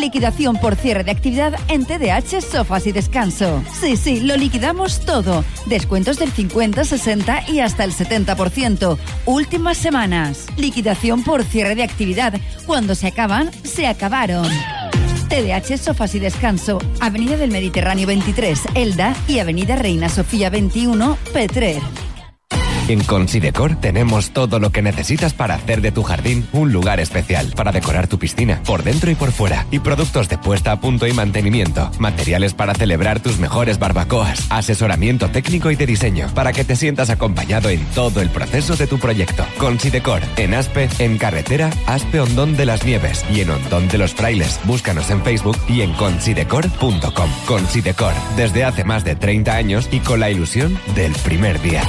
Liquidación por cierre de actividad en TDH Sofás y Descanso. Sí, lo liquidamos todo. Descuentos del 50, 60 y hasta el 70%. Últimas semanas. Liquidación por cierre de actividad. Cuando se acaban, se acabaron. TDH Sofás y Descanso, Avenida del Mediterráneo 23, Elda, y Avenida Reina Sofía 21, Petrer. En Considecor tenemos todo lo que necesitas para hacer de tu jardín un lugar especial, para decorar tu piscina, por dentro y por fuera, y productos de puesta a punto y mantenimiento, materiales para celebrar tus mejores barbacoas, asesoramiento técnico y de diseño, para que te sientas acompañado en todo el proceso de tu proyecto. Considecor, en Aspe, en carretera Aspe Hondón de las Nieves y en Hondón de los Frailes. Búscanos en Facebook y en considecor.com. Considecor, desde hace más de 30 años y con la ilusión del primer día.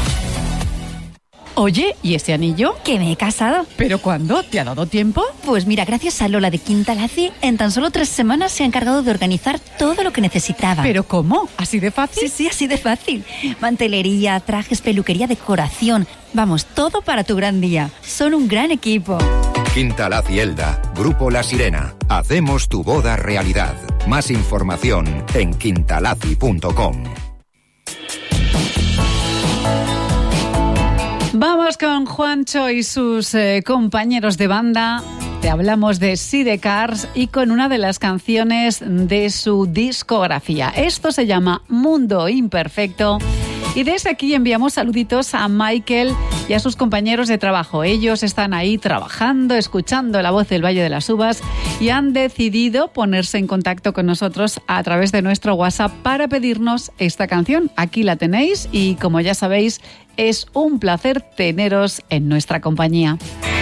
Oye, ¿y ese anillo? Que me he casado. ¿Pero cuándo? ¿Te ha dado tiempo? Pues mira, gracias a Lola de Quintalaci, en tan solo 3 semanas se ha encargado de organizar todo lo que necesitaba. ¿Pero cómo? ¿Así de fácil? Sí, así de fácil. Mantelería, trajes, peluquería, decoración. Vamos, todo para tu gran día. Son un gran equipo. Quintalaci Elda, Grupo La Sirena. Hacemos tu boda realidad. Más información en quintalaci.com. Vamos con Juancho y sus compañeros de banda. Te hablamos de Sidecars y con una de las canciones de su discografía. Esto se llama Mundo Imperfecto. Y desde aquí enviamos saluditos a Michael y a sus compañeros de trabajo. Ellos están ahí trabajando, escuchando la voz del Valle de las Uvas y han decidido ponerse en contacto con nosotros a través de nuestro WhatsApp para pedirnos esta canción. Aquí la tenéis y, como ya sabéis, es un placer teneros en nuestra compañía.